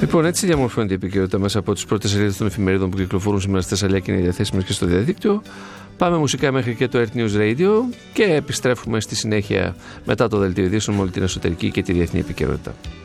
Λοιπόν, έτσι διαμορφώνεται η επικαιρότητα μέσα από τις πρώτες σελίδες των εφημερίδων που κυκλοφορούν σήμερα στη Θεσσαλία και είναι διαθέσιμες και στο διαδίκτυο. Πάμε μουσικά μέχρι και το Earth News Radio και επιστρέφουμε στη συνέχεια μετά το δελτίο ειδήσεων με όλη την εσωτερική και τη διεθνή επικαιρότητα.